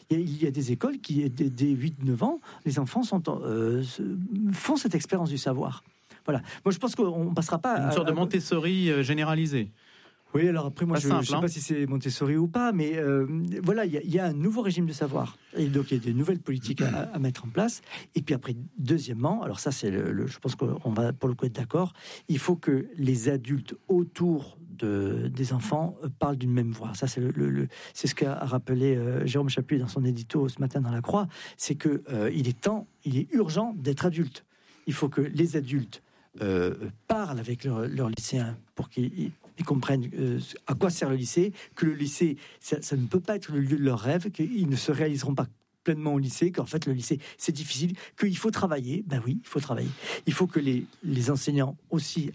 Il y a des écoles qui, dès 8-9 ans, les enfants font cette expérience du savoir. Voilà. Moi, je pense qu'on ne passera pas... Une sorte de Montessori généralisée. Oui, alors après, moi, je ne sais hein. pas si c'est Montessori ou pas, mais voilà, il y a un nouveau régime de savoir. Et donc, il y a des nouvelles politiques à mettre en place. Et puis après, deuxièmement, alors ça, c'est je pense qu'on va pour le coup être d'accord, il faut que les adultes autour des enfants parlent d'une même voix. Ça, c'est c'est ce qu'a rappelé Jérôme Chappuis dans son édito ce matin dans La Croix, c'est que il est urgent d'être adulte. Il faut que les adultes parlent avec leurs lycéens pour qu'ils comprennent à quoi sert le lycée, que le lycée, ça ne peut pas être le lieu de leur rêve, qu'ils ne se réaliseront pas pleinement au lycée, qu'en fait le lycée c'est difficile, qu'il faut travailler. Ben oui, il faut travailler. Il faut que les enseignants aussi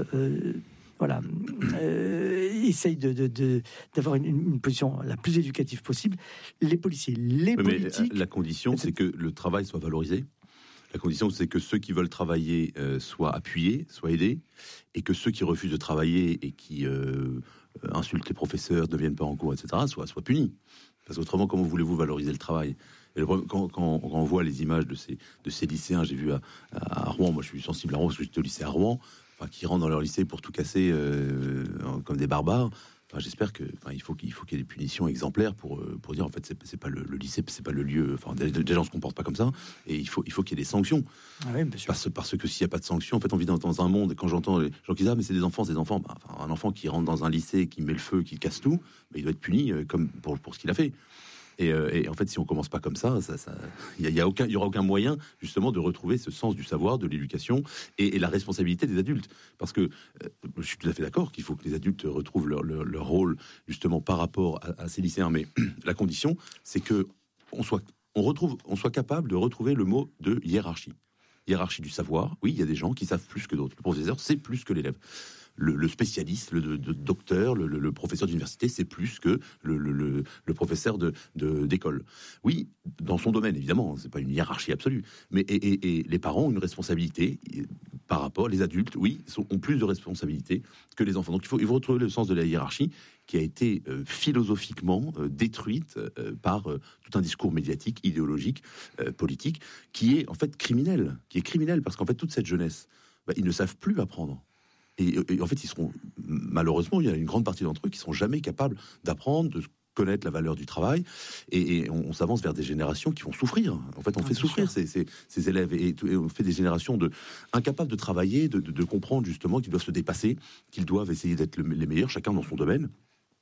essayent d'avoir une position la plus éducative possible. Les policiers, les politiques... Mais la condition, c'est que le travail soit valorisé. La condition, c'est que ceux qui veulent travailler soient appuyés, soient aidés, et que ceux qui refusent de travailler et qui insultent les professeurs, ne viennent pas en cours, etc., soient punis. Parce qu'autrement, comment voulez-vous valoriser le travail ? Et quand on voit les images de ces lycéens, j'ai vu à Rouen, moi je suis sensible à Rouen parce que j'étais au lycée à Rouen, qui rentrent dans leur lycée pour tout casser comme des barbares. J'espère il faut qu'il y ait des punitions exemplaires pour dire en fait c'est pas le lycée, c'est pas le lieu. Déjà on se comporte pas comme ça, et il faut qu'il y ait des sanctions. Ah oui, bien sûr. Parce que s'il y a pas de sanctions, en fait on vit dans un monde. Et quand j'entends les gens qui disent mais c'est des enfants, un enfant qui rentre dans un lycée, qui met le feu, qui casse tout, il doit être puni comme pour ce qu'il a fait. Et en fait, si on commence pas comme ça, il y aura aucun moyen justement de retrouver ce sens du savoir, de l'éducation et la responsabilité des adultes. Parce que je suis tout à fait d'accord qu'il faut que les adultes retrouvent leur rôle justement par rapport à ces lycéens. Mais la condition, c'est que on soit capable de retrouver le mot de hiérarchie. Hiérarchie du savoir. Oui, il y a des gens qui savent plus que d'autres. Le professeur sait plus que l'élève. Le spécialiste, le docteur, le professeur d'université, c'est plus que le professeur d'école. Oui, dans son domaine, évidemment, c'est pas une hiérarchie absolue. Mais et les parents ont une responsabilité par rapport, les adultes, oui, ont plus de responsabilités que les enfants. Donc il faut retrouver le sens de la hiérarchie qui a été philosophiquement détruite par tout un discours médiatique, idéologique, politique, qui est en fait criminel. Parce qu'en fait, toute cette jeunesse, ils ne savent plus apprendre. Et en fait, malheureusement, il y a une grande partie d'entre eux qui sont jamais capables d'apprendre, de connaître la valeur du travail, et on s'avance vers des générations qui vont souffrir. En fait, on fait souffrir ces élèves, et on fait des générations incapables de travailler, de comprendre justement qu'ils doivent se dépasser, qu'ils doivent essayer d'être les meilleurs, chacun dans son domaine,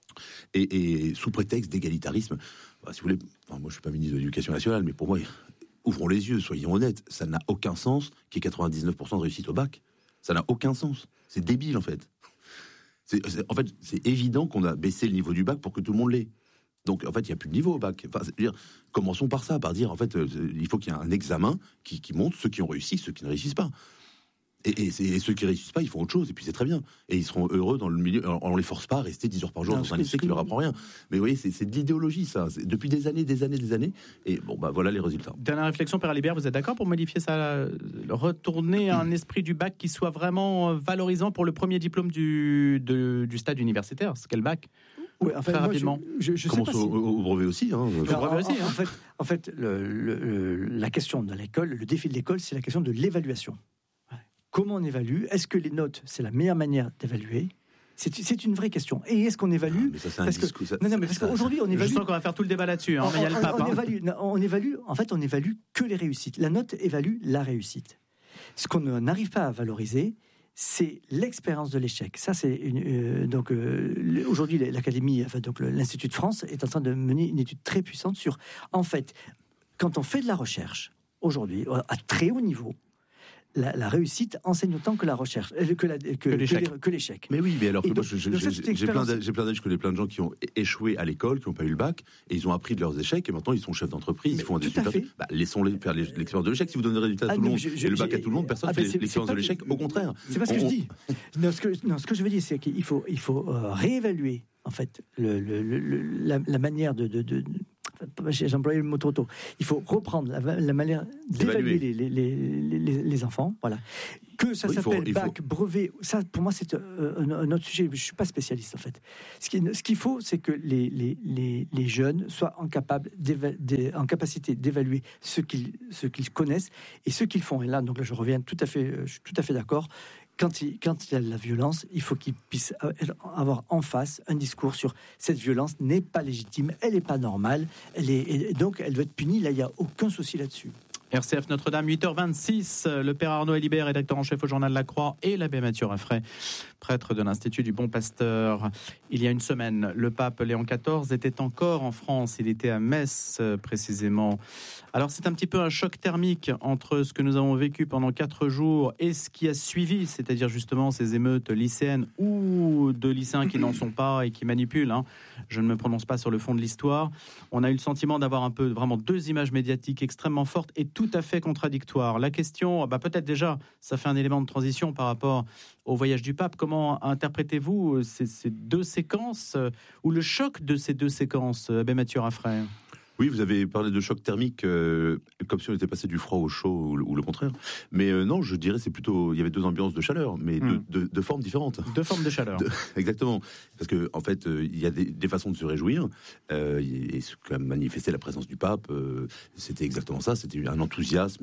et sous prétexte d'égalitarisme. Si vous voulez, moi je suis pas ministre de l'Éducation nationale, mais pour moi, ouvrons les yeux, soyons honnêtes, ça n'a aucun sens qu'il y ait 99% de réussite au bac. Ça n'a aucun sens. C'est débile, en fait. En fait, c'est évident qu'on a baissé le niveau du bac pour que tout le monde l'ait. Donc, en fait, il n'y a plus de niveau au bac. Commençons par ça, par dire, en fait, il faut qu'il y ait un examen qui montre ceux qui ont réussi, ceux qui ne réussissent pas. Et ceux qui réussissent pas, ils font autre chose, et puis c'est très bien. Et ils seront heureux dans le milieu. On les force pas à rester 10 heures par jour dans un lycée qui leur apprend rien. Mais vous voyez, c'est de l'idéologie, ça. Depuis des années. Et voilà les résultats. Dernière réflexion, Père Alibert, vous êtes d'accord pour modifier ça, retourner à un esprit du bac qui soit vraiment valorisant pour le premier diplôme du stade universitaire, ce qu'est le bac? Oui, enfin, très rapidement. Je commence au brevet aussi. En fait, la question de l'école, le défi de l'école, c'est la question de l'évaluation. Comment on évalue ? Est-ce que les notes, c'est la meilleure manière d'évaluer ? C'est une vraie question. Et est-ce qu'on évalue ? Mais ça, c'est un discours. Parce qu'aujourd'hui, on évalue. Je sens qu'on va faire tout le débat là-dessus. Mais il y a le pape. On évalue que les réussites. La note évalue la réussite. Ce qu'on n'arrive pas à valoriser, c'est l'expérience de l'échec. Ça, c'est aujourd'hui l'Académie, donc l'Institut de France, est en train de mener une étude très puissante sur, en fait, quand on fait de la recherche aujourd'hui à très haut niveau. La réussite enseigne autant que la recherche, que l'échec. Mais oui, mais alors que moi, j'ai plein d'âges, je connais plein de gens qui ont échoué à l'école, qui n'ont pas eu le bac, et ils ont appris de leurs échecs, et maintenant ils sont chefs d'entreprise, ils font des super. Laissons-les faire l'expérience de l'échec. Si vous donnez le résultat à tout le monde et le bac à tout le monde, personne ne fait l'expérience de l'échec. Au contraire. C'est pas ce que je dis. Ce que je veux dire, c'est qu'il faut réévaluer en fait la manière j'ai employé le mot trop tôt. Il faut reprendre la manière d'évaluer les enfants. Voilà. Que ça s'appelle bac, brevet, ça pour moi c'est un autre sujet. Je ne suis pas spécialiste en fait. Ce qu'il faut, c'est que les jeunes soient en capacité d'évaluer ce qu'ils connaissent et ce qu'ils font. Et là, donc là, je suis tout à fait d'accord. Quand il y a de la violence, il faut qu'ils puissent avoir en face un discours sur cette violence n'est pas légitime, elle n'est pas normale, et donc elle doit être punie. Là, il n'y a aucun souci là-dessus. RCF Notre-Dame, 8h26, le père Arnaud Alibert, rédacteur en chef au journal La Croix, et l'abbé Mathieu Raffray, prêtre de l'Institut du Bon Pasteur. Il y a une semaine, le pape Léon XIV était encore en France, il était à Metz précisément. Alors c'est un petit peu un choc thermique entre ce que nous avons vécu pendant 4 jours et ce qui a suivi, c'est-à-dire justement ces émeutes lycéennes ou de lycéens qui n'en sont pas et qui manipulent. Je ne me prononce pas sur le fond de l'histoire. On a eu le sentiment d'avoir un peu vraiment 2 images médiatiques extrêmement fortes et tout à fait contradictoires. La question, peut-être déjà, ça fait un élément de transition par rapport au voyage du pape. Comment interprétez-vous ces 2 séquences ou le choc de ces 2 séquences, abbé Mathieu Raffray? Oui, vous avez parlé de choc thermique, comme si on était passé du froid au chaud ou le contraire. Mais non, je dirais c'est plutôt, il y avait 2 ambiances de chaleur, mais de formes différentes. 2 formes de chaleur. Exactement. Parce que en fait, il y a des façons de se réjouir. Et ce qu'a manifesté la présence du pape, c'était exactement ça. C'était un enthousiasme,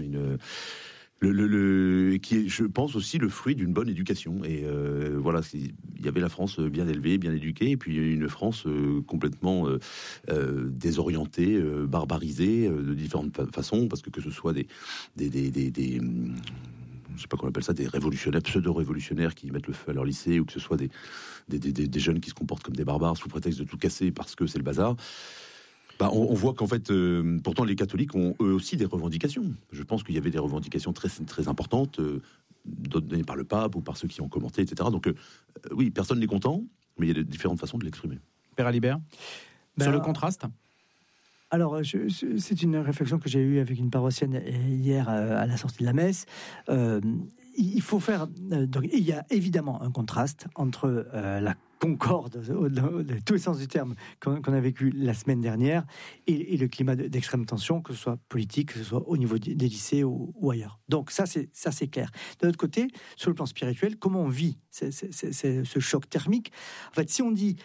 qui est, je pense, aussi le fruit d'une bonne éducation. Et voilà, il y avait la France bien élevée, bien éduquée, et puis une France complètement désorientée, barbarisée de différentes façons, parce que ce soit des je sais pas comment on appelle ça, des révolutionnaires, pseudo-révolutionnaires qui mettent le feu à leur lycée, ou que ce soit des jeunes qui se comportent comme des barbares sous prétexte de tout casser parce que c'est le bazar. On voit qu'en fait, pourtant, les catholiques ont eux aussi des revendications. Je pense qu'il y avait des revendications très, très importantes, données par le pape ou par ceux qui ont commenté, etc. Donc, oui, personne n'est content, mais il y a différentes façons de l'exprimer. Père Alibert, sur le contraste. Alors, c'est une réflexion que j'ai eue avec une paroissienne hier à la sortie de la messe. Il faut faire. Donc, il y a évidemment un contraste entre la concorde, de tous les sens du terme, qu'on a vécu la semaine dernière, et le climat d'extrême tension, que ce soit politique, que ce soit au niveau des lycées ou ailleurs. Donc ça c'est clair. De l'autre côté, sur le plan spirituel, comment on vit ce choc thermique? En fait, si on dit,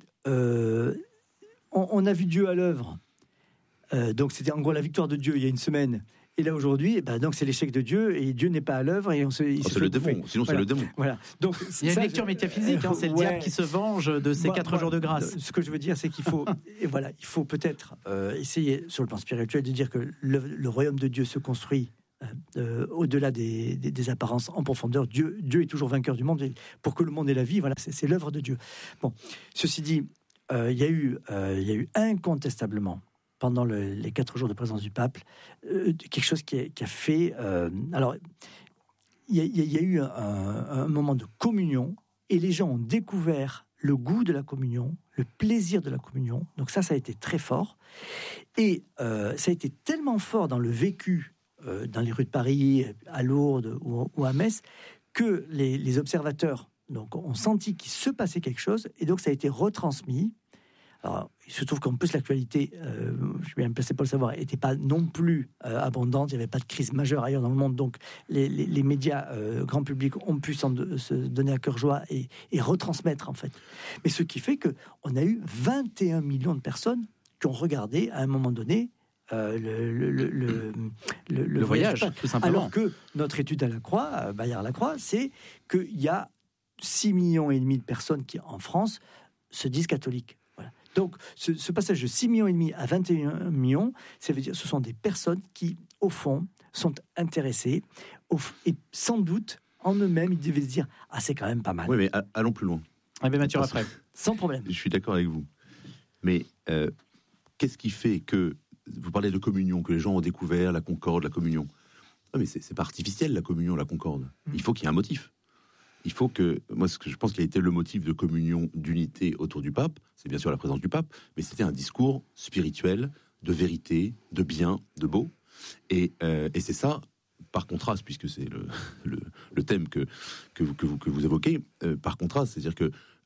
on a vu Dieu à l'œuvre, donc c'était en gros la victoire de Dieu il y a une semaine. Et là aujourd'hui, donc c'est l'échec de Dieu, et Dieu n'est pas à l'œuvre, et c'est le démon. Sinon voilà. C'est le démon. Voilà. Donc il y a une lecture métaphysique, c'est le diable qui se venge de ces 4 jours de grâce. Ce que je veux dire, c'est qu'il faut, il faut peut-être essayer sur le plan spirituel de dire que le royaume de Dieu se construit au-delà des apparences en profondeur. Dieu est toujours vainqueur du monde, et pour que le monde ait la vie, voilà, c'est l'œuvre de Dieu. Bon, ceci dit, il y a eu incontestablement, pendant les 4 jours de présence du pape, quelque chose qui a fait... alors, il y a eu un moment de communion, et les gens ont découvert le goût de la communion, le plaisir de la communion. Donc ça a été très fort. Et ça a été tellement fort dans le vécu, dans les rues de Paris, à Lourdes ou à Metz, que les observateurs ont senti qu'il se passait quelque chose, et donc ça a été retransmis. Alors, il se trouve qu'en plus l'actualité, je suis bien placé pour le savoir, n'était pas non plus abondante. Il n'y avait pas de crise majeure ailleurs dans le monde, donc les médias grand public ont pu se donner à cœur joie et retransmettre en fait. Mais ce qui fait que on a eu 21 millions de personnes qui ont regardé à un moment donné le voyage, tout simplement. Alors que notre étude à la Croix, Bayard-Lacroix, c'est qu'il y a 6,5 millions de personnes qui en France se disent catholiques. Donc, ce passage de 6,5 millions à 21 millions, ça veut dire que ce sont des personnes qui, au fond, sont intéressées, et sans doute, en eux-mêmes, ils devaient se dire « Ah, c'est quand même pas mal ». Oui, mais allons plus loin. Mathieu Raffray. Sans problème. Je suis d'accord avec vous. Mais qu'est-ce qui fait que, vous parlez de communion, que les gens ont découvert la concorde, la communion. Non, mais c'est pas artificiel, la communion, la concorde. Il faut qu'il y ait un motif. Il faut que, moi, ce que je pense qui a été le motif de communion, d'unité autour du pape, c'est bien sûr la présence du pape, mais c'était un discours spirituel, de vérité, de bien, de beau. Et c'est ça, par contraste, puisque c'est le thème que vous évoquez, par contraste, c'est-à-dire que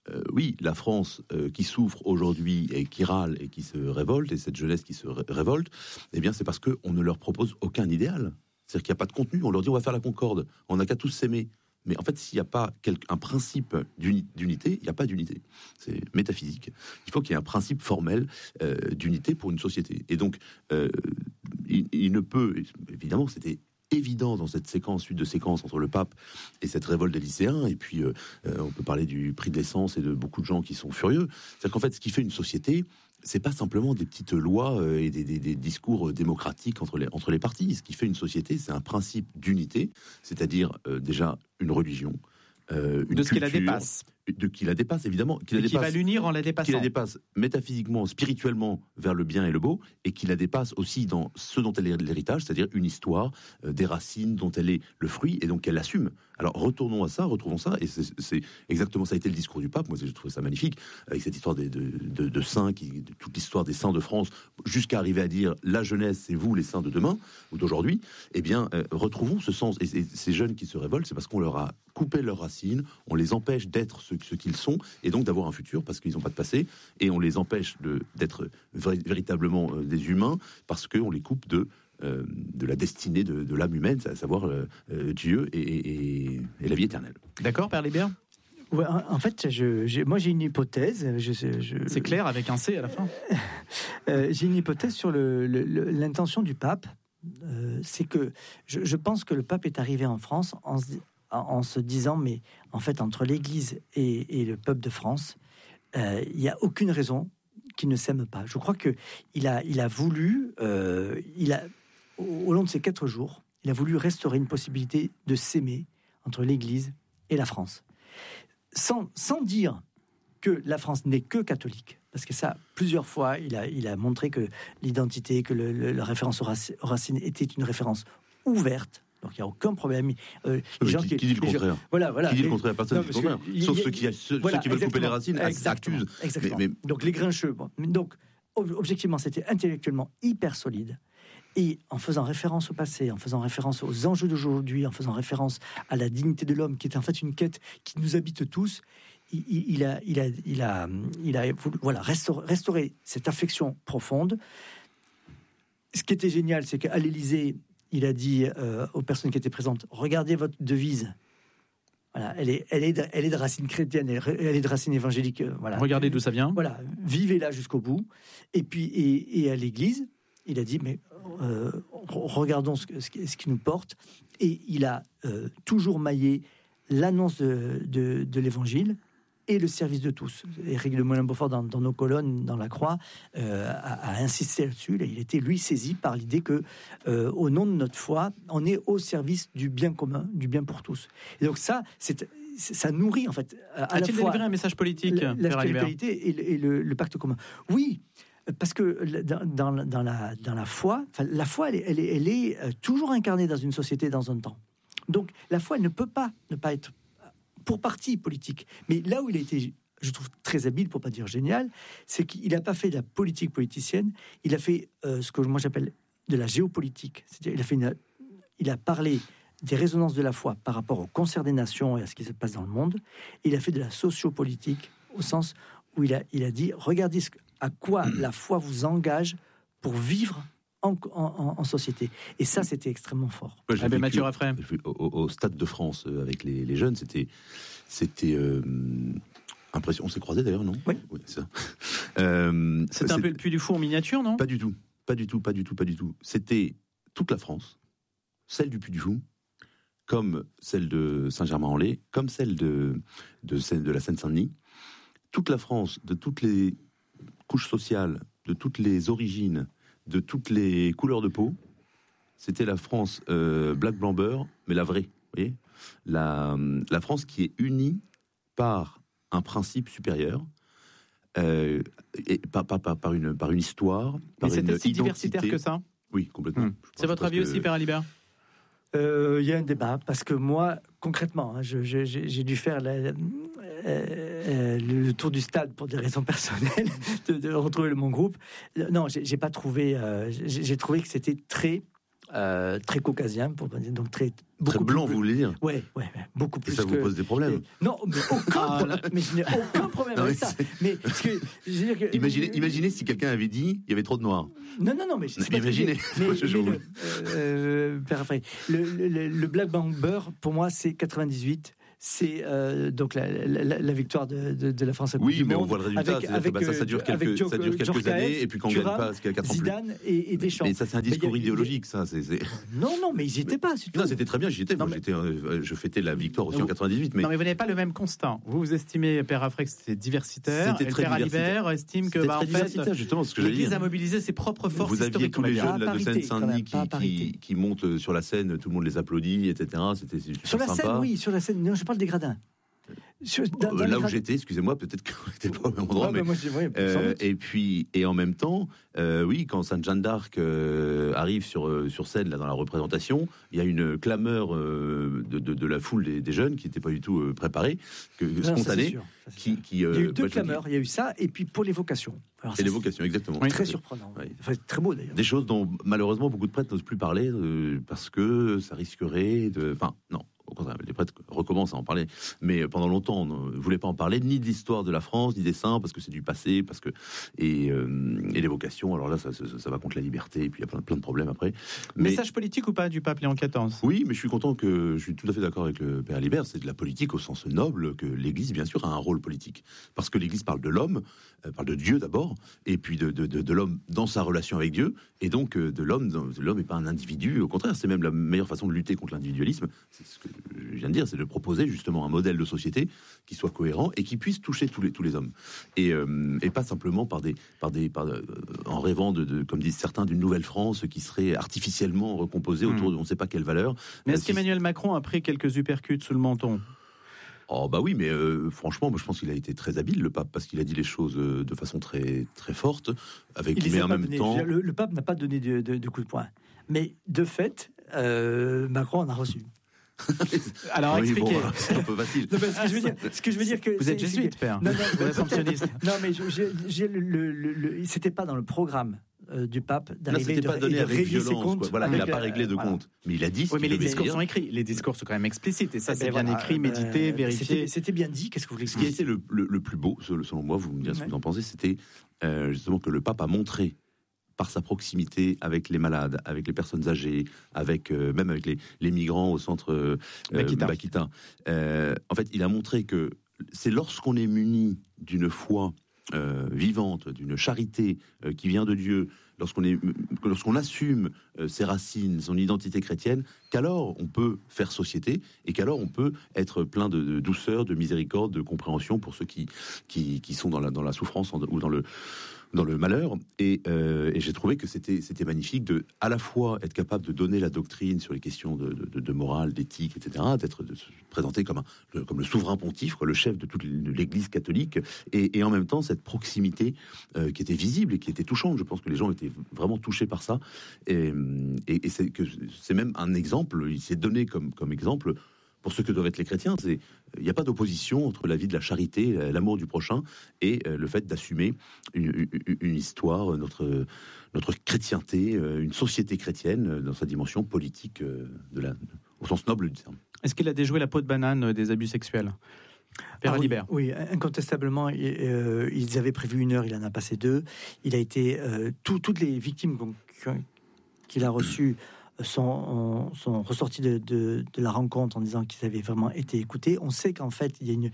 oui, la France qui souffre aujourd'hui et qui râle et qui se révolte, et cette jeunesse qui se révolte, eh bien c'est parce qu'on ne leur propose aucun idéal. C'est-à-dire qu'il n'y a pas de contenu, on leur dit on va faire la concorde, on n'a qu'à tous s'aimer. Mais en fait, s'il n'y a pas un principe d'unité, il n'y a pas d'unité. C'est métaphysique. Il faut qu'il y ait un principe formel d'unité pour une société. Et donc, il ne peut... Évidemment, c'était évident dans cette suite de séquences entre le pape et cette révolte des lycéens, et puis on peut parler du prix de l'essence et de beaucoup de gens qui sont furieux. C'est-à-dire qu'en fait, ce qui fait une société, c'est pas simplement des petites lois et des discours démocratiques entre les partis. Ce qui fait une société, c'est un principe d'unité, c'est-à-dire déjà une religion, une de ce qui la dépasse. Qui la dépasse, évidemment. Qui va l'unir en la dépassant. Qui la dépasse métaphysiquement, spirituellement vers le bien et le beau, et qui la dépasse aussi dans ce dont elle est l'héritage, c'est-à-dire une histoire, des racines dont elle est le fruit, et donc elle l'assume. Alors retournons à ça, retrouvons ça, et c'est exactement ça a été le discours du pape. Moi, j'ai trouvé ça magnifique, avec cette histoire de saints, de toute l'histoire des saints de France, jusqu'à arriver à dire la jeunesse, c'est vous les saints de demain ou d'aujourd'hui. Eh bien, retrouvons ce sens. Et ces jeunes qui se révoltent, c'est parce qu'on leur a coupé leurs racines, on les empêche d'être ce qu'ils sont, et donc d'avoir un futur, parce qu'ils n'ont pas de passé, et on les empêche d'être véritablement des humains, parce qu'on les coupe de la destinée de l'âme humaine, à savoir Dieu et la vie éternelle. D'accord, Père Libert? Ouais, en fait, moi j'ai une hypothèse. C'est clair avec un C à la fin. J'ai une hypothèse sur l'intention du pape. C'est que je pense que le pape est arrivé en France en se disant, mais en fait, entre l'Église et le peuple de France, il n'y a aucune raison qu'ils ne s'aiment pas. Je crois qu'il a voulu, au long de ces 4 jours, il a voulu restaurer une possibilité de s'aimer entre l'Église et la France. Sans dire que la France n'est que catholique, parce que ça, plusieurs fois, il a montré que l'identité, que la référence aux racines était une référence ouverte. Donc il n'y a aucun problème. Qui dit le contraire? Voilà. Qui dit le contraire? Personne dit le contraire. Sauf ceux qui veulent couper les racines s'accusent. Exactement. Donc les grincheux. Bon. Donc objectivement, c'était intellectuellement hyper solide. Et en faisant référence au passé, en faisant référence aux enjeux d'aujourd'hui, en faisant référence à la dignité de l'homme, qui est en fait une quête qui nous habite tous, il a voulu, restaurer cette affection profonde. Ce qui était génial, c'est qu'à l'Élysée, il a dit aux personnes qui étaient présentes, regardez votre devise. Voilà, elle est de racines chrétiennes, elle est de racines évangéliques. Voilà. Regardez d'où ça vient. Voilà, vivez-la jusqu'au bout. Et puis, et à l'Église, il a dit, mais regardons ce qui nous porte. Et il a toujours maillé l'annonce de l'Évangile et le service de tous. Éric de Moulin-Beaufort, dans nos colonnes, dans la Croix, a insisté là-dessus. Il était, lui, saisi par l'idée que, au nom de notre foi, on est au service du bien commun, du bien pour tous. Et donc ça nourrit, en fait, à la fois... délivré un message politique, la spiritualité et le pacte commun. Oui, parce que dans la foi, la foi, elle est toujours incarnée dans une société, dans un temps. Donc, la foi, elle ne peut pas ne pas être pour partie politique. Mais là où il a été, je trouve, très habile, pour pas dire génial, c'est qu'il n'a pas fait de la politique politicienne, il a fait ce que moi j'appelle de la géopolitique. C'est-à-dire, il a parlé des résonances de la foi par rapport au concert des nations et à ce qui se passe dans le monde. Il a fait de la sociopolitique au sens où il a dit, regardez à quoi la foi vous engage pour vivre en société. Et ça, c'était extrêmement fort. Mathieu Raffray. Au Stade de France, avec les jeunes, c'était impressionnant. On s'est croisés d'ailleurs, non? Oui. C'est ça. C'était un peu le Puy du Fou en miniature, non? Pas du tout. C'était toute la France, celle du Puy du Fou, comme celle de Saint-Germain-en-Laye, comme celle de la Seine-Saint-Denis. Toute la France, de toutes les couches sociales, de toutes les origines, de toutes les couleurs de peau, c'était la France black, blanc, beurre, mais la vraie, vous voyez, la France qui est unie par un principe supérieur, et par une histoire, par mais une c'était si identité. diversitaire que ça? Oui, complètement. C'est votre avis aussi, Père Alibert? Il y a un débat, parce que moi, concrètement, j'ai dû faire le tour du stade pour des raisons personnelles, de retrouver mon groupe. Non, j'ai pas trouvé. J'ai trouvé que c'était très très caucasien, pour pas dire, donc beaucoup Très blanc, plus, vous voulez dire? Ouais, beaucoup Et plus. ça vous pose des problèmes? Non, mais aucun problème. Mais je n'ai aucun problème Non, avec mais ça. Mais parce que, je veux dire que, Imaginez si quelqu'un avait dit il y avait trop de noirs. Non, mais c'est pas Imaginez. Père Raphaël, le Black Bomber, pour moi, c'est 98. C'est donc la victoire de la France à Coupe du mais Monde. on voit le résultat. Ça dure quelques années, et puis quand on ne gagne pas, c'est 4 ans plus. Zidane et Deschamps. Mais ça, c'est un discours idéologique, ça. Non, mais ils n'y étaient pas. Non, c'était très bien, j'y étais. Je fêtais la victoire aussi en 98. Non, mais vous n'avez pas le même constat. Vous estimez, Père Raphaël, que c'était diversitaire. C'était très Père Alibert estime que, en fait, justement, ce que j'allais dire. l'Église a mobilisé ses propres forces Vous aviez historiques. tous les jeunes là, de parité, Seine-Saint-Denis qui montent sur la scène, tout le monde les applaudit, etc. C'était sur la sympa. scène, oui, sur la scène. Non, je parle des gradins. Là où j'étais, excusez-moi, peut-être qu'on n'était pas au même endroit, mais moi, et en même temps, oui, quand Sainte Jeanne d'Arc arrive sur scène là dans la représentation, il y a une clameur de la foule des jeunes qui n'étaient pas du tout préparés, spontanée. Il y a eu deux clameurs, il y a eu ça, et puis pour l'évocation. Et l'évocation, exactement. Oui, très surprenant, enfin, très beau d'ailleurs. Des choses dont malheureusement beaucoup de prêtres n'osent plus parler parce que ça risquerait de. Enfin, non. Au contraire, les prêtres recommencent à en parler. Mais pendant longtemps, on ne voulait pas en parler, ni de l'histoire de la France, ni des saints, parce que c'est du passé, et l'évocation. Alors là, ça va contre la liberté, et puis il y a plein de problèmes après. Message politique ou pas du pape Léon XIV? Oui, mais je suis tout à fait d'accord avec le Père Alibert. C'est de la politique au sens noble que l'Église, bien sûr, a un rôle politique. Parce que l'Église parle de l'homme, parle de Dieu d'abord, et puis de l'homme dans sa relation avec Dieu, et donc de l'homme n'est pas un individu. Au contraire, c'est même la meilleure façon de lutter contre l'individualisme. C'est ce que je viens de dire, c'est de proposer justement un modèle de société qui soit cohérent et qui puisse toucher tous les hommes, et pas simplement en rêvant comme disent certains, d'une nouvelle France qui serait artificiellement recomposée autour de on ne sait pas quelle valeur. Mais est-ce qu'Emmanuel Macron a pris quelques uppercuts sous le menton? Oh bah oui, mais franchement, moi je pense qu'il a été très habile, le pape, parce qu'il a dit les choses de façon très très forte, mais en même temps. Le pape n'a pas donné de coup de poing, mais de fait, Macron en a reçu. Alors oui, expliquez. Bon, c'est un peu facile. Non, ce que je veux dire que vous êtes jésuite, Père. Non, vous êtes assomptionniste. Non, mais c'était pas dans le programme du pape d'arriver pas donné de avec régler ses violence. comptes. Voilà, il n'a pas réglé de compte, mais il a dit. Oui, mais les discours dire. sont écrits. Les discours sont quand même explicites, et ça, c'est bien écrit, médité, vérifié. C'était bien dit. Qu'est-ce que vous voulez Ce qui a été le plus beau, selon moi, vous me direz ce que vous en pensez, c'était justement que le pape a montré, par sa proximité avec les malades, avec les personnes âgées, même avec les migrants au centre Bakita. En fait, il a montré que c'est lorsqu'on est muni d'une foi vivante, d'une charité qui vient de Dieu, lorsqu'on assume ses racines, son identité chrétienne, qu'alors on peut faire société et qu'alors on peut être plein de douceur, de miséricorde, de compréhension pour ceux qui sont dans la souffrance ou dans le malheur, et j'ai trouvé que c'était magnifique de à la fois être capable de donner la doctrine sur les questions de morale, d'éthique, etc., de se présenter comme le souverain pontife, le chef de toute l'Église catholique, et en même temps cette proximité qui était visible et qui était touchante. Je pense que les gens étaient vraiment touchés par ça, et c'est même un exemple. Il s'est donné comme exemple pour ce que doivent être les chrétiens. Il n'y a pas d'opposition entre la vie de la charité, l'amour du prochain, et le fait d'assumer une histoire, notre chrétienté, une société chrétienne dans sa dimension politique, au sens noble du terme. Est-ce qu'il a déjoué la peau de banane des abus sexuels? Père Alibert. Oui, incontestablement, ils avaient prévu 1 heure, il en a passé 2. Il a été... toutes les victimes qu'il a reçues sont ressortis de la rencontre en disant qu'ils avaient vraiment été écoutés. On sait qu'en fait, il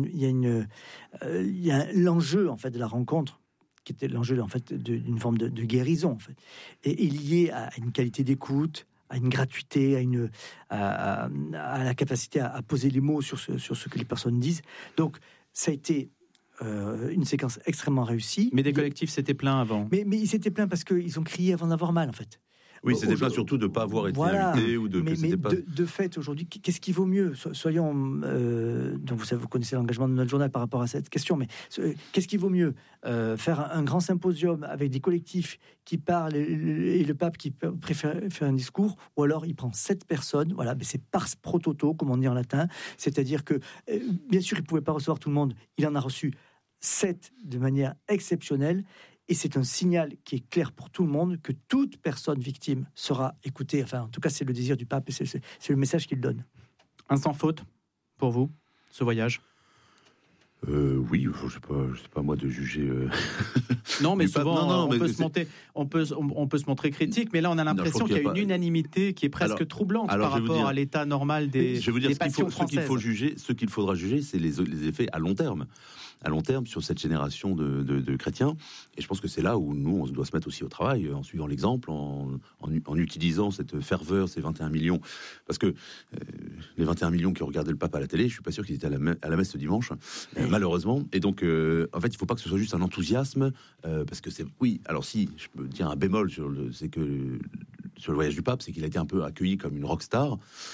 y a l'enjeu en fait de la rencontre qui était l'enjeu en fait d'une forme de guérison en fait, et lié à une qualité d'écoute, à une gratuité, à la capacité à poser les mots sur ce que les personnes disent. Donc, ça a été une séquence extrêmement réussie. Mais des collectifs s'étaient plaints avant. Mais ils s'étaient plaints parce qu'ils ont crié avant d'avoir mal en fait. Oui, c'était pas surtout de ne pas avoir été invité ou de. Mais pas... de fait, aujourd'hui, qu'est-ce qui vaut mieux? Soyons. Donc, vous connaissez l'engagement de notre journal par rapport à cette question, mais qu'est-ce qui vaut mieux? Faire un grand symposium avec des collectifs qui parlent et le pape qui préfère faire un discours, ou alors il prend 7 personnes, voilà, mais c'est pars pro toto, comme on dit en latin, c'est-à-dire que, bien sûr, il ne pouvait pas recevoir tout le monde, il en a reçu 7 de manière exceptionnelle. Et c'est un signal qui est clair pour tout le monde, que toute personne victime sera écoutée. Enfin, en tout cas, c'est le désir du pape et c'est le message qu'il donne. Un sans faute pour vous, ce voyage? Oui, je sais pas moi de juger. Non, mais du pape. souvent Non, on mais peut se montrer critique, mais là on a l'impression qu'il y a une unanimité qui est presque troublante par rapport à l'état normal des passions françaises. Ce qu'il faudra juger, c'est les effets à long terme. À long terme, sur cette génération de chrétiens. Et je pense que c'est là où nous, on doit se mettre aussi au travail, en suivant l'exemple, en utilisant cette ferveur, ces 21 millions. Parce que les 21 millions qui ont regardé le pape à la télé, je suis pas sûr qu'ils étaient à la messe ce dimanche, malheureusement. Et donc, en fait, il faut pas que ce soit juste un enthousiasme, parce que c'est... Oui, alors si, je peux dire un bémol, c'est que sur le voyage du pape, c'est qu'il a été un peu accueilli comme une rockstar.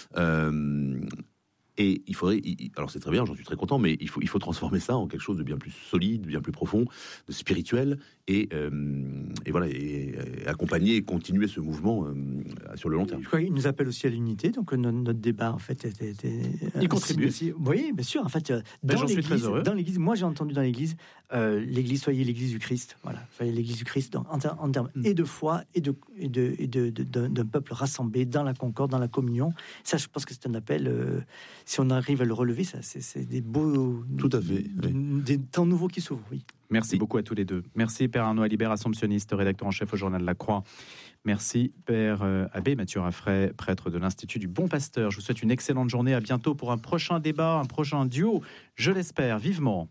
Et il faudrait, alors c'est très bien, j'en suis très content, mais il faut transformer ça en quelque chose de bien plus solide, bien plus profond, de spirituel, et voilà, et accompagner et continuer ce mouvement sur le long terme. Je crois qu'il nous appelle aussi à l'unité, donc notre débat en fait était il contribue aussi. Oui, bien sûr. En fait, j'en suis très heureux. Dans l'église, moi j'ai entendu dans l'église, soyez l'église du Christ. Voilà, soyez l'église du Christ en termes et de foi et d'un peuple rassemblé dans la concorde, dans la communion. Ça, je pense que c'est un appel. Si on arrive à le relever, ça, c'est des beaux... Tout à fait. Des temps nouveaux qui s'ouvrent, oui. Merci beaucoup à tous les deux. Merci Père Arnaud Alibert, assomptionniste, rédacteur en chef au Journal de la Croix. Merci Père Abbé Mathieu Raffray, prêtre de l'Institut du Bon Pasteur. Je vous souhaite une excellente journée. À bientôt pour un prochain débat, un prochain duo. Je l'espère vivement.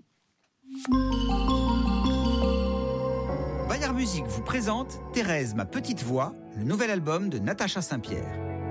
Bayard Musique vous présente Thérèse, ma petite voix, le nouvel album de Natacha Saint-Pierre.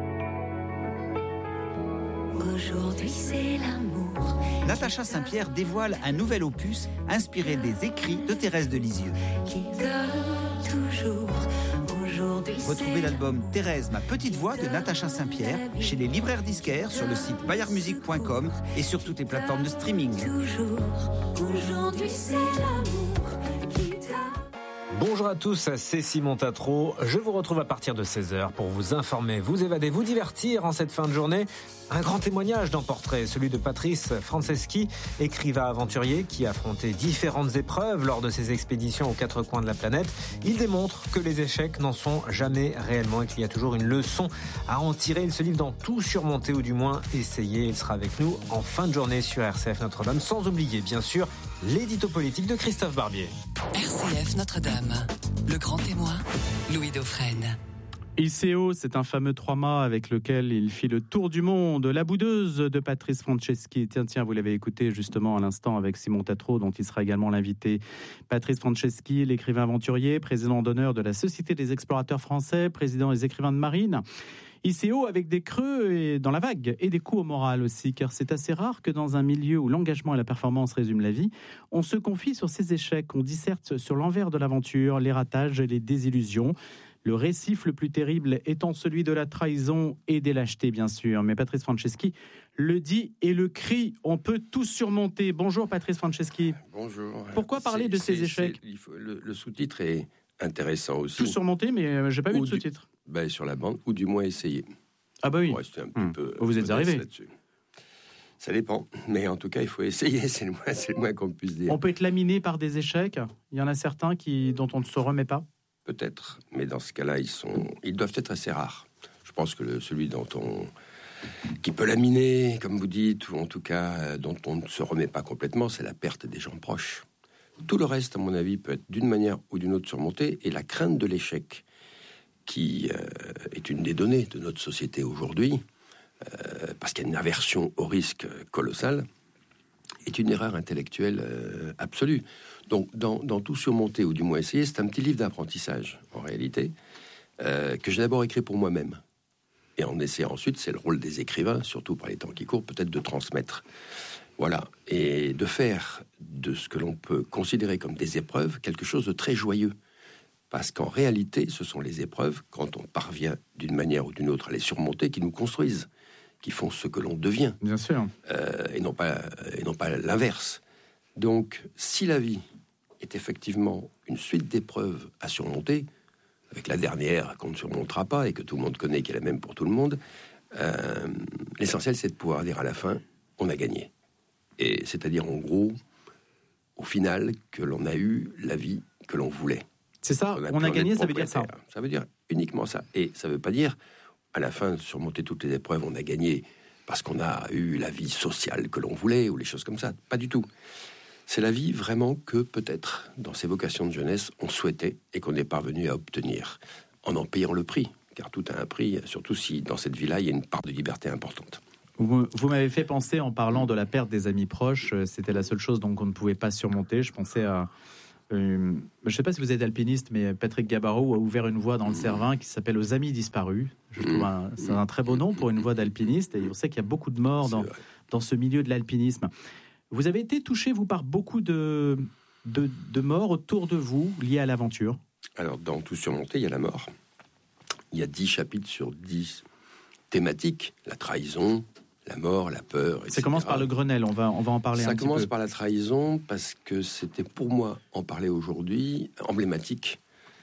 Aujourd'hui c'est l'amour. Natacha Saint-Pierre dévoile un nouvel opus inspiré des écrits de Thérèse de Lisieux. Qui donne toujours. Aujourd'hui Retrouvez l'album Thérèse, ma petite voix de Natacha Saint-Pierre chez les libraires disquaires, sur le site bayardmusique.com et sur toutes les plateformes de streaming. toujours. Aujourd'hui c'est l'amour qui donne. Bonjour à tous, c'est Simon Tatro. Je vous retrouve à partir de 16h pour vous informer, vous évader, vous divertir en cette fin de journée. Un grand témoignage dans Portrait, celui de Patrice Franceschi, écrivain aventurier qui a affronté différentes épreuves lors de ses expéditions aux quatre coins de la planète. Il démontre que les échecs n'en sont jamais réellement et qu'il y a toujours une leçon à en tirer. Il se livre dans Tout surmonter ou du moins essayer. Il sera avec nous en fin de journée sur RCF Notre-Dame, sans oublier bien sûr l'édito politique de Christophe Barbier. RCF Notre-Dame, le grand témoin, Louis Dauphren. ICO, c'est un fameux 3 mâts avec lequel il fit le tour du monde. La boudeuse de Patrice Franceschi. Tiens, vous l'avez écouté justement à l'instant avec Simon Tatro, dont il sera également l'invité. Patrice Franceschi, l'écrivain aventurier, président d'honneur de la Société des explorateurs français, président des écrivains de marine. ICO avec des creux et dans la vague et des coups au moral aussi, car c'est assez rare que dans un milieu où l'engagement et la performance résument la vie, on se confie sur ses échecs, on disserte sur l'envers de l'aventure, les ratages et les désillusions. Le récif le plus terrible étant celui de la trahison et des lâchetés, bien sûr. Mais Patrice Franceschi le dit et le crie. On peut tout surmonter. Bonjour Patrice Franceschi. Bonjour. Pourquoi parler de ces échecs ? Le sous-titre est intéressant aussi. Tout surmonter, mais j'ai pas vu de sous-titre. Sur la bande, ou du moins essayer. Ah bah oui. Pour rester un petit peu vous êtes arrivé. Là-dessus. Ça dépend. Mais en tout cas, il faut essayer. C'est le moins qu'on puisse dire. On peut être laminé par des échecs. Il y en a certains dont on ne se remet pas. Peut-être, mais dans ce cas-là, ils doivent être assez rares. Je pense que celui qui peut laminer, comme vous dites, ou en tout cas dont on ne se remet pas complètement, c'est la perte des gens proches. Tout le reste, à mon avis, peut être d'une manière ou d'une autre surmonté, et la crainte de l'échec, qui est une des données de notre société aujourd'hui, parce qu'il y a une aversion au risque colossale, est une erreur intellectuelle absolue. Donc, dans Tout surmonter, ou du moins essayer, c'est un petit livre d'apprentissage, en réalité, que j'ai d'abord écrit pour moi-même. Et en essayant ensuite, c'est le rôle des écrivains, surtout par les temps qui courent, peut-être de transmettre. Voilà. Et de faire de ce que l'on peut considérer comme des épreuves, quelque chose de très joyeux. Parce qu'en réalité, ce sont les épreuves, quand on parvient d'une manière ou d'une autre à les surmonter, qui nous construisent, qui font ce que l'on devient. Bien sûr. Et non pas l'inverse. Donc, si la vie est effectivement une suite d'épreuves à surmonter, avec la dernière qu'on ne surmontera pas et que tout le monde connaît, qui est la même pour tout le monde, l'essentiel, c'est de pouvoir dire à la fin, on a gagné. Et c'est-à-dire, en gros, au final, que l'on a eu la vie que l'on voulait. C'est ça, On a on pu a en gagné, être ça veut dire ça. propriétaire. Ça veut dire uniquement ça. Et ça ne veut pas dire, à la fin, surmonter toutes les épreuves, on a gagné parce qu'on a eu la vie sociale que l'on voulait, ou les choses comme ça. Pas du tout. C'est la vie vraiment que, peut-être, dans ces vocations de jeunesse, on souhaitait et qu'on est parvenu à obtenir, en payant le prix. Car tout a un prix, surtout si, dans cette vie-là, il y a une part de liberté importante. Vous m'avez fait penser, en parlant de la perte des amis proches, c'était la seule chose donc qu'on ne pouvait pas surmonter. Je pensais à... je ne sais pas si vous êtes alpiniste, mais Patrick Gabarreau a ouvert une voie dans le Cervin qui s'appelle Aux Amis Disparus. Je trouve c'est un très beau nom pour une voie d'alpiniste. Et on sait qu'il y a beaucoup de morts dans ce milieu de l'alpinisme. Vous avez été touché, vous, par beaucoup de morts autour de vous liées à l'aventure. Alors, dans Tout surmonter, il y a la mort. Il y a 10 chapitres sur 10 thématiques. La trahison, la mort, la peur, etc. Ça commence par le Grenelle, on va en parler un petit peu. Ça commence par la trahison parce que c'était pour moi, en parler aujourd'hui, emblématique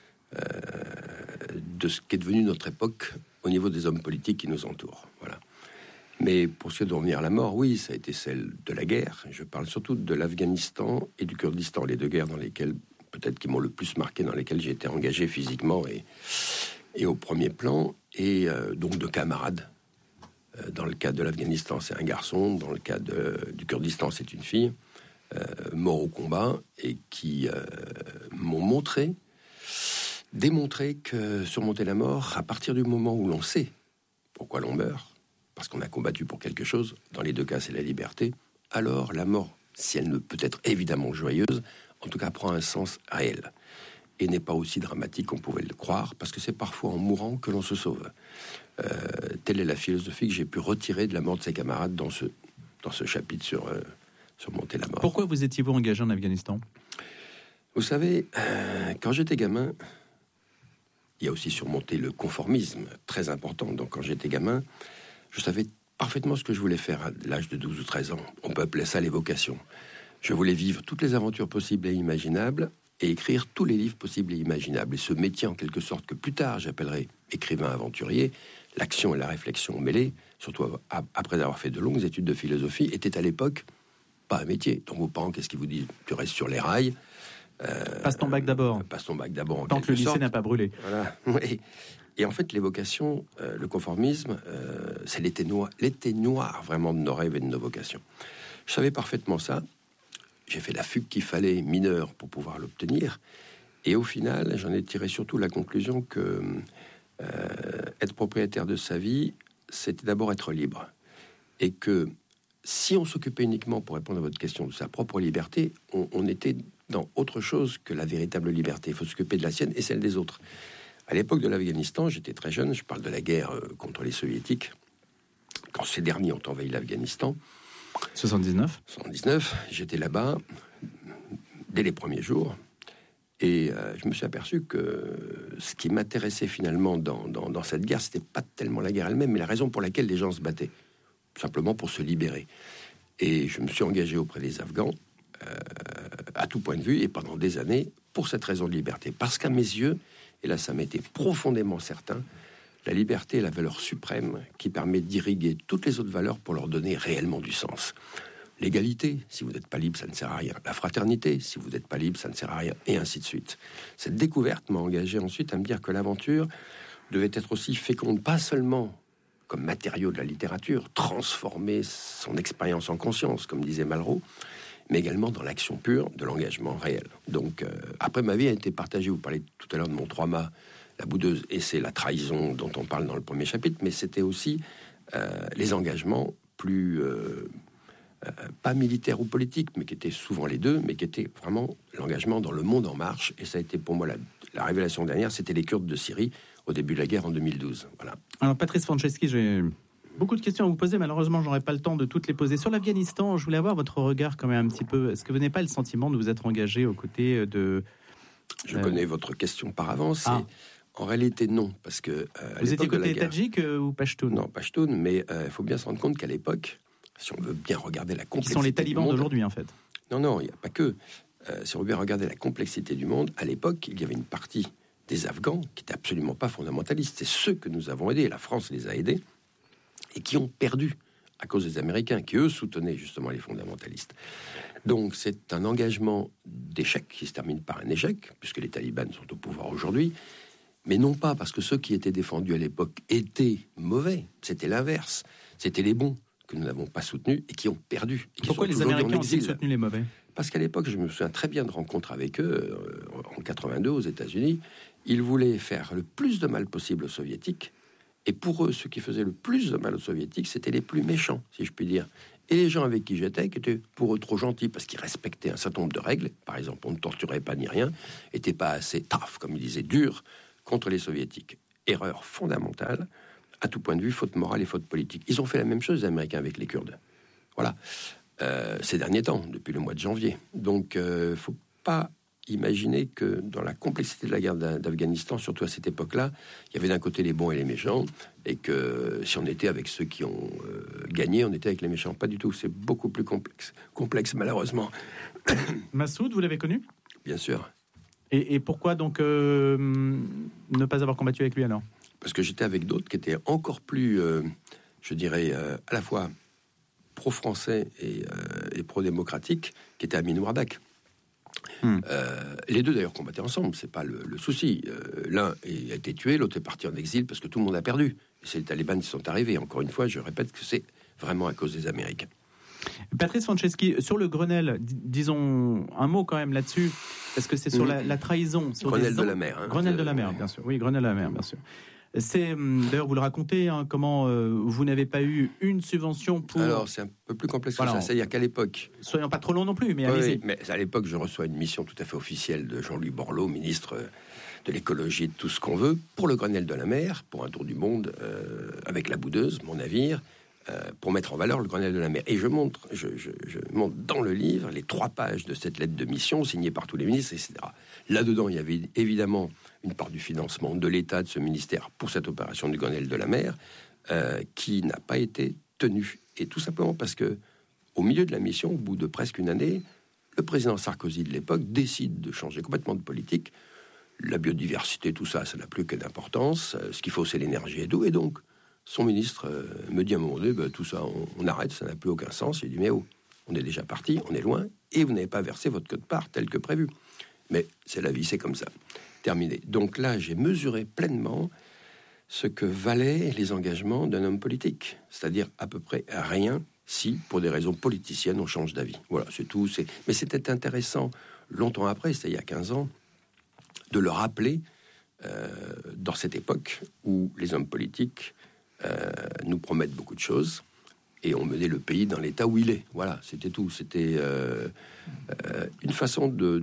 de ce qu'est devenu notre époque au niveau des hommes politiques qui nous entourent. Voilà. Mais pour ce qui est de revenir à la mort, oui, ça a été celle de la guerre. Je parle surtout de l'Afghanistan et du Kurdistan, les deux guerres dans lesquelles, peut-être qui m'ont le plus marqué, dans lesquelles j'ai été engagé physiquement et au premier plan, et donc de camarades. Dans le cas de l'Afghanistan, c'est un garçon. Dans le cas du Kurdistan, c'est une fille, mort au combat, et qui m'ont démontré que surmonter la mort, à partir du moment où l'on sait pourquoi l'on meurt, parce qu'on a combattu pour quelque chose, dans les deux cas, c'est la liberté, alors la mort, si elle ne peut être évidemment joyeuse, en tout cas prend un sens réel. Et n'est pas aussi dramatique qu'on pouvait le croire, parce que c'est parfois en mourant que l'on se sauve. Telle est la philosophie que j'ai pu retirer de la mort de ses camarades dans ce chapitre sur surmonter la mort. Pourquoi vous étiez-vous engagé en Afghanistan ? Vous savez, quand j'étais gamin, il y a aussi surmonté le conformisme, très important. Donc quand j'étais gamin, je savais parfaitement ce que je voulais faire à l'âge de 12 ou 13 ans. On peut appeler ça les vocations. Je voulais vivre toutes les aventures possibles et imaginables, et écrire tous les livres possibles et imaginables. Et ce métier, en quelque sorte, que plus tard j'appellerai écrivain aventurier, l'action et la réflexion mêlées, surtout après avoir fait de longues études de philosophie, était à l'époque pas un métier. Donc vos parents, qu'est-ce qu'ils vous disent ? Tu restes sur les rails. Passe ton bac d'abord. Passe ton bac d'abord, en tant que le lycée sorte. n'a pas brûlé. Voilà. Et en fait, les vocations, le conformisme, c'est l'été noir vraiment de nos rêves et de nos vocations. Je savais parfaitement ça. J'ai fait la fugue qu'il fallait, mineure, pour pouvoir l'obtenir. Et au final, j'en ai tiré surtout la conclusion que être propriétaire de sa vie, c'était d'abord être libre. Et que si on s'occupait uniquement, pour répondre à votre question, de sa propre liberté, on était dans autre chose que la véritable liberté. Il faut s'occuper de la sienne et celle des autres. À l'époque de l'Afghanistan, j'étais très jeune, je parle de la guerre contre les soviétiques, quand ces derniers ont envahi l'Afghanistan. 79, j'étais là-bas dès les premiers jours, et je me suis aperçu que ce qui m'intéressait finalement dans cette guerre, c'était pas tellement la guerre elle-même, mais la raison pour laquelle les gens se battaient, tout simplement pour se libérer. Et je me suis engagé auprès des Afghans, à tout point de vue, et pendant des années, pour cette raison de liberté. Parce qu'à mes yeux, et là ça m'était profondément certain, la liberté est la valeur suprême qui permet d'irriguer toutes les autres valeurs pour leur donner réellement du sens. L'égalité, si vous n'êtes pas libre, ça ne sert à rien. La fraternité, si vous n'êtes pas libre, ça ne sert à rien, et ainsi de suite. Cette découverte m'a engagé ensuite à me dire que l'aventure devait être aussi féconde, pas seulement comme matériau de la littérature, transformer son expérience en conscience, comme disait Malraux, mais également dans l'action pure de l'engagement réel. Donc, après, ma vie a été partagée. Vous parlez tout à l'heure de mon 3 mâts, la boudeuse, et c'est la trahison dont on parle dans le premier chapitre, mais c'était aussi les engagements plus, pas militaires ou politiques, mais qui étaient souvent les deux, mais qui étaient vraiment l'engagement dans le monde en marche. Et ça a été pour moi la révélation dernière, c'était les Kurdes de Syrie au début de la guerre en 2012. Voilà. Alors Patrice Franceschi, j'ai beaucoup de questions à vous poser, malheureusement j'aurais pas le temps de toutes les poser. Sur l'Afghanistan, je voulais avoir votre regard quand même un petit peu. Est-ce que vous n'avez pas le sentiment de vous être engagé aux côtés de... Je connais votre question par avance. En réalité, non, parce que... vous étiez côté tadjik ou pachtoun ? Non, pachtoun, mais il faut bien se rendre compte qu'à l'époque, si on veut bien regarder la complexité... Qui sont les talibans d'aujourd'hui, en fait. Non, il n'y a pas que. Si on veut bien regarder la complexité du monde, à l'époque, il y avait une partie des Afghans qui n'étaient absolument pas fondamentalistes. C'est ceux que nous avons aidés, la France les a aidés, et qui ont perdu à cause des Américains, qui eux soutenaient justement les fondamentalistes. Donc c'est un engagement d'échec qui se termine par un échec, puisque les talibans sont au pouvoir aujourd'hui, mais non pas parce que ceux qui étaient défendus à l'époque étaient mauvais, c'était l'inverse, c'était les bons que nous n'avons pas soutenus et qui ont perdu. Et qui Pourquoi sont les aujourd'hui Américains en ont exil. soutenu les mauvais? Parce qu'à l'époque, je me souviens très bien de rencontres avec eux, en 82 aux États-Unis, ils voulaient faire le plus de mal possible aux Soviétiques, et pour eux, ceux qui faisaient le plus de mal aux Soviétiques, c'était les plus méchants, si je puis dire. Et les gens avec qui j'étais, qui étaient pour eux trop gentils, parce qu'ils respectaient un certain nombre de règles, par exemple, on ne torturait pas ni rien, n'étaient pas assez tough, comme ils disaient, durs, contre les Soviétiques. Erreur fondamentale, à tout point de vue, faute morale et faute politique. Ils ont fait la même chose, les Américains, avec les Kurdes. Voilà. Ces derniers temps, depuis le mois de janvier. Donc, faut pas imaginer que dans la complexité de la guerre d'Afghanistan, surtout à cette époque-là, il y avait d'un côté les bons et les méchants, et que si on était avec ceux qui ont gagné, on était avec les méchants. Pas du tout, c'est beaucoup plus complexe malheureusement. Massoud, vous l'avez connu? Bien sûr. Et pourquoi donc ne pas avoir combattu avec lui alors? Parce que j'étais avec d'autres qui étaient encore plus, je dirais, à la fois pro-français et pro-démocratique, qui étaient Amin Wardak. Les deux d'ailleurs combattaient ensemble, c'est pas le souci. L'un a été tué, l'autre est parti en exil parce que tout le monde a perdu. Et c'est les talibans qui sont arrivés. Encore une fois, je répète que c'est vraiment à cause des Américains. Patrice Franceschi, sur le Grenelle, disons un mot quand même là-dessus, parce que c'est sur la trahison. Sur Grenelle de la mer. Hein, Grenelle de la mer, bien sûr. Oui, Grenelle de la mer, bien sûr. C'est d'ailleurs, vous le racontez, hein, comment vous n'avez pas eu une subvention pour. Alors c'est un peu plus complexe que ça. C'est-à-dire qu'à l'époque, soyons pas trop longs non plus, mais oui, allez-y. Mais à l'époque, je reçois une mission tout à fait officielle de Jean-Louis Borloo, ministre de l'écologie, de tout ce qu'on veut, pour le Grenelle de la mer, pour un tour du monde avec la Boudeuse, mon navire, pour mettre en valeur le Grenelle de la mer. Et je montre dans le livre les 3 pages de cette lettre de mission signée par tous les ministres, etc. Là-dedans, il y avait évidemment une part du financement de l'État, de ce ministère, pour cette opération du Grenelle de la mer, qui n'a pas été tenue. Et tout simplement parce que, au milieu de la mission, au bout de presque une année, le président Sarkozy de l'époque décide de changer complètement de politique. La biodiversité, tout ça, ça n'a plus que d'importance. Ce qu'il faut, c'est l'énergie et d'eau. Et donc, son ministre me dit à un moment donné, tout ça, on arrête, ça n'a plus aucun sens. Il dit, mais on est déjà parti, on est loin, et vous n'avez pas versé votre quote-part tel que prévu. Mais c'est la vie, c'est comme ça. Terminé. Donc là, j'ai mesuré pleinement ce que valaient les engagements d'un homme politique. C'est-à-dire à peu près rien si, pour des raisons politiciennes, on change d'avis. Voilà, c'est tout. Mais c'était intéressant, longtemps après, c'était il y a 15 ans, de le rappeler dans cette époque où les hommes politiques nous promettent beaucoup de choses et ont mené le pays dans l'état où il est. Voilà, c'était tout. C'était une façon de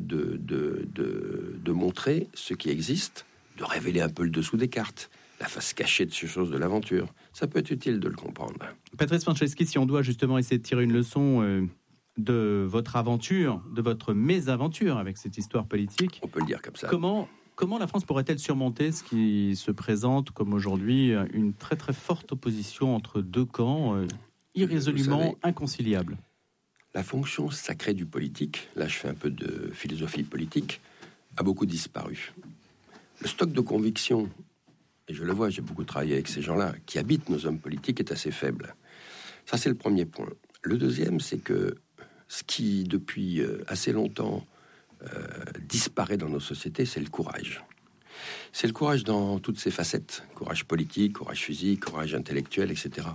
montrer ce qui existe, de révéler un peu le dessous des cartes, la face cachée de ces choses de l'aventure. Ça peut être utile de le comprendre. Patrice Franceschi, si on doit justement essayer de tirer une leçon de votre aventure, de votre mésaventure avec cette histoire politique, on peut le dire comme ça. Comment la France pourrait-elle surmonter ce qui se présente comme aujourd'hui une très très forte opposition entre deux camps irrésolument inconciliables? La fonction sacrée du politique, là je fais un peu de philosophie politique, a beaucoup disparu. Le stock de convictions, et je le vois, j'ai beaucoup travaillé avec ces gens-là, qui habitent nos hommes politiques, est assez faible. Ça c'est le premier point. Le deuxième, c'est que ce qui, depuis assez longtemps, disparaît dans nos sociétés, c'est le courage. C'est le courage dans toutes ses facettes. Courage politique, courage physique, courage intellectuel, etc.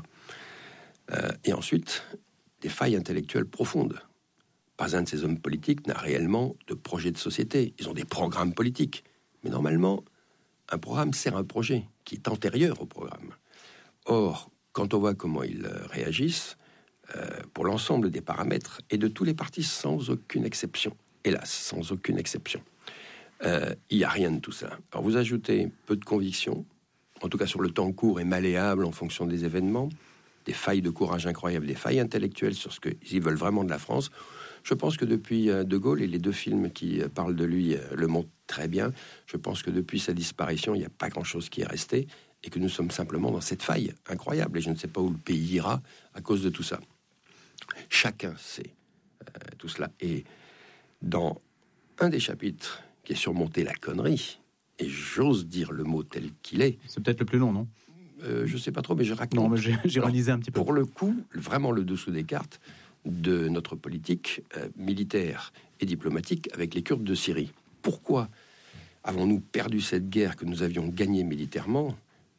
Et ensuite, des failles intellectuelles profondes. Pas un de ces hommes politiques n'a réellement de projet de société. Ils ont des programmes politiques. Mais normalement, un programme sert un projet qui est antérieur au programme. Or, quand on voit comment ils réagissent, pour l'ensemble des paramètres et de tous les partis sans aucune exception, hélas, sans aucune exception, il n'y a rien de tout ça. Alors vous ajoutez peu de conviction, en tout cas sur le temps court et malléable en fonction des événements, des failles de courage incroyables, des failles intellectuelles sur ce qu'ils veulent vraiment de la France. Je pense que depuis De Gaulle, et les 2 films qui parlent de lui le montrent très bien, je pense que depuis sa disparition, il n'y a pas grand-chose qui est resté, et que nous sommes simplement dans cette faille incroyable, et je ne sais pas où le pays ira à cause de tout ça. Chacun sait tout cela. Et dans un des chapitres qui est surmonté la connerie, et j'ose dire le mot tel qu'il est... C'est peut-être le plus long, non ? Je sais pas trop, mais je raconte. Non, mais j'ai réalisé un petit peu. Pour le coup, vraiment le dessous des cartes de notre politique militaire et diplomatique avec les Kurdes de Syrie. Pourquoi avons-nous perdu cette guerre que nous avions gagnée militairement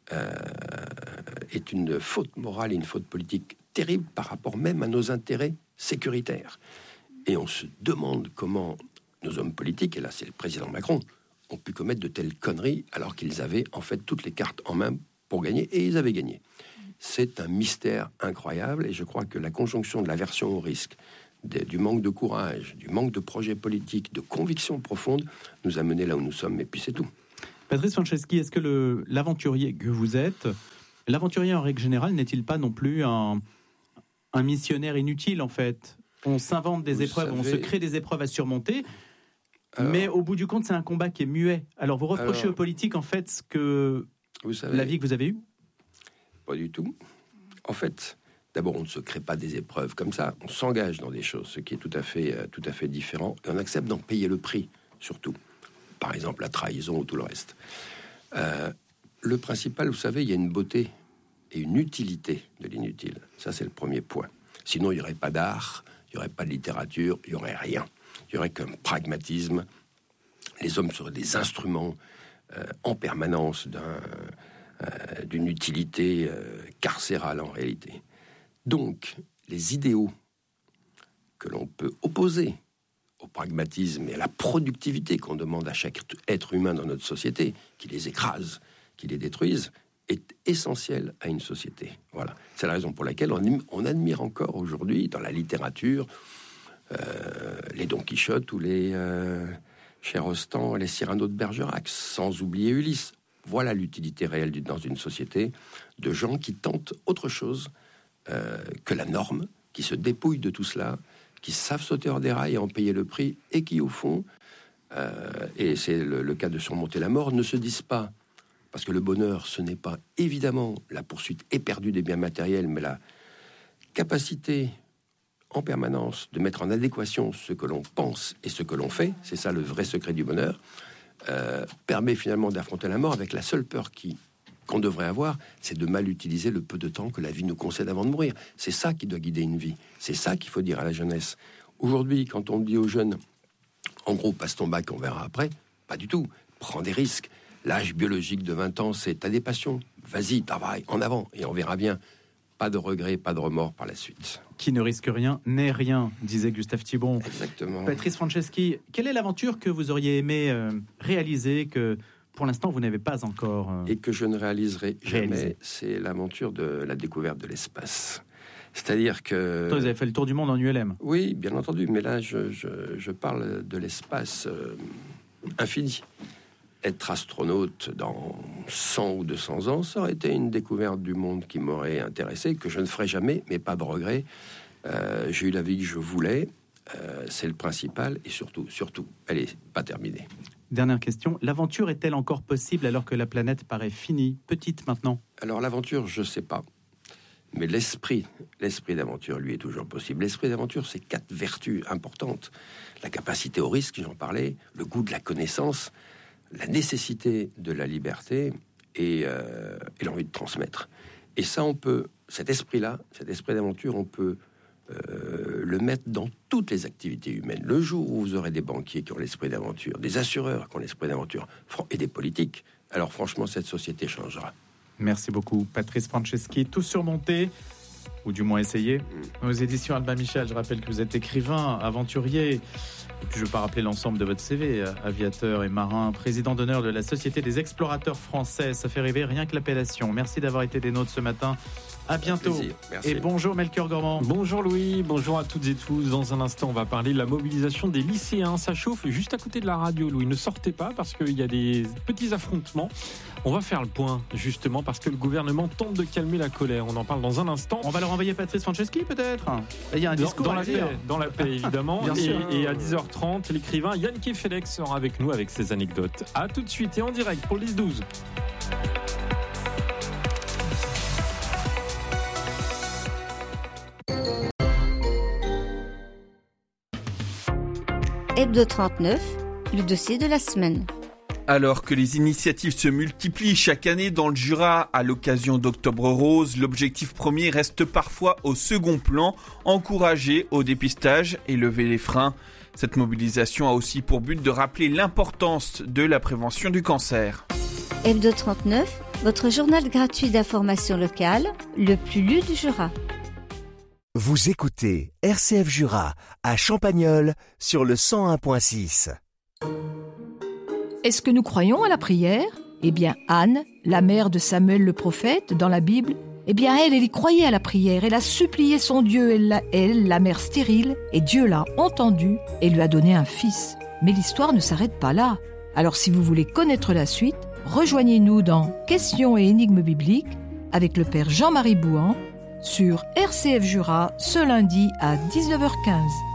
est une faute morale et une faute politique terrible par rapport même à nos intérêts sécuritaires. Et on se demande comment nos hommes politiques, et là c'est le président Macron, ont pu commettre de telles conneries alors qu'ils avaient en fait toutes les cartes en main pour gagner, et ils avaient gagné. C'est un mystère incroyable, et je crois que la conjonction de l'aversion au risque, du manque de courage, du manque de projet politique, de conviction profonde, nous a menés là où nous sommes, et puis c'est tout. Patrice Franceschi, est-ce que l'aventurier que vous êtes, l'aventurier en règle générale, n'est-il pas non plus un missionnaire inutile en fait? On s'invente des épreuves, on se crée des épreuves à surmonter, mais au bout du compte, c'est un combat qui est muet. Alors vous reprochez aux politiques en fait ce que la vie que vous avez eue? Pas du tout. En fait, d'abord, on ne se crée pas des épreuves comme ça. On s'engage dans des choses, ce qui est tout à fait différent. Et on accepte d'en payer le prix, surtout. Par exemple, la trahison ou tout le reste. Le principal, vous savez, il y a une beauté et une utilité de l'inutile. Ça, c'est le premier point. Sinon, il n'y aurait pas d'art, il n'y aurait pas de littérature, il n'y aurait rien. Il y aurait qu'un pragmatisme. Les hommes seraient des instruments en permanence d'une utilité carcérale en réalité. Donc, les idéaux que l'on peut opposer au pragmatisme et à la productivité qu'on demande à chaque être humain dans notre société, qui les écrase, qui les détruise, est essentiel à une société. Voilà. C'est la raison pour laquelle on admire encore aujourd'hui dans la littérature les Don Quichotte ou les Cher Rostand, les Cyrano de Bergerac, sans oublier Ulysse. Voilà l'utilité réelle dans une société de gens qui tentent autre chose que la norme, qui se dépouillent de tout cela, qui savent sauter hors des rails et en payer le prix, et qui, au fond, et c'est le cas de surmonter la mort, ne se disent pas, parce que le bonheur, ce n'est pas évidemment la poursuite éperdue des biens matériels, mais la capacité en permanence de mettre en adéquation ce que l'on pense et ce que l'on fait, c'est ça le vrai secret du bonheur, permet finalement d'affronter la mort avec la seule peur qu'on devrait avoir, c'est de mal utiliser le peu de temps que la vie nous concède avant de mourir. C'est ça qui doit guider une vie. C'est ça qu'il faut dire à la jeunesse. Aujourd'hui, quand on dit aux jeunes, en gros, passe ton bac, on verra après, pas du tout. Prends des risques. L'âge biologique de 20 ans, c'est t'as des passions. Vas-y, travaille, en avant, et on verra bien. Pas de regrets, pas de remords par la suite. Qui ne risque rien n'est rien, disait Gustave Thibon. Exactement. Patrice Franceschi, quelle est l'aventure que vous auriez aimé réaliser, que pour l'instant vous n'avez pas encore et que je ne réaliserai jamais, c'est l'aventure de la découverte de l'espace. C'est-à-dire que... Toi, vous avez fait le tour du monde en ULM. Oui, bien entendu, mais là je parle de l'espace infini. Être astronaute dans 100 ou 200 ans, ça aurait été une découverte du monde qui m'aurait intéressé, que je ne ferai jamais, mais pas de regret. J'ai eu la vie que je voulais, c'est le principal, et surtout, elle n'est pas terminée. Dernière question, l'aventure est-elle encore possible alors que la planète paraît finie, petite maintenant? Alors l'aventure, je ne sais pas, mais l'esprit d'aventure, lui, est toujours possible. L'esprit d'aventure, c'est 4 vertus importantes. La capacité au risque, j'en parlais, le goût de la connaissance, la nécessité de la liberté et l'envie de transmettre. Et ça, cet esprit d'aventure, on peut le mettre dans toutes les activités humaines. Le jour où vous aurez des banquiers qui ont l'esprit d'aventure, des assureurs qui ont l'esprit d'aventure, et des politiques, alors franchement, cette société changera. Merci beaucoup, Patrice Franceschi. Tout surmonté, ou du moins essayé, aux éditions Albin Michel. Je rappelle que vous êtes écrivain, aventurier. Et puis je ne vais pas rappeler l'ensemble de votre CV, aviateur et marin, président d'honneur de la Société des explorateurs français. Ça fait rêver rien que l'appellation. Merci d'avoir été des nôtres ce matin. À bientôt. Et bonjour Melchior Gormand. Bonjour Louis, bonjour à toutes et tous. Dans un instant, on va parler de la mobilisation des lycéens. Ça chauffe juste à côté de la radio, Louis. Ne sortez pas parce qu'il y a des petits affrontements. On va faire le point, justement, parce que le gouvernement tente de calmer la colère. On en parle dans un instant. On va leur envoyer Patrice Franceschi, peut-être. Il y a un discours dans la paix, évidemment. et à 10h30, l'écrivain Yann Kefelec sera avec nous avec ses anecdotes. À tout de suite et en direct pour le 10-12. Hebdo 39, le dossier de la semaine. Alors que les initiatives se multiplient chaque année dans le Jura à l'occasion d'Octobre Rose, l'objectif premier reste parfois au second plan, encourager au dépistage et lever les freins. Cette mobilisation a aussi pour but de rappeler l'importance de la prévention du cancer. Hebdo 39, votre journal gratuit d'information locale, le plus lu du Jura. Vous écoutez RCF Jura à Champagnole sur le 101.6. Est-ce que nous croyons à la prière ? Eh bien, Anne, la mère de Samuel le prophète dans la Bible, eh bien elle y croyait à la prière. Elle a supplié son Dieu, elle, la mère stérile, et Dieu l'a entendue et lui a donné un fils. Mais l'histoire ne s'arrête pas là. Alors si vous voulez connaître la suite, rejoignez-nous dans Questions et énigmes bibliques avec le père Jean-Marie Bouhan sur RCF Jura ce lundi à 19h15.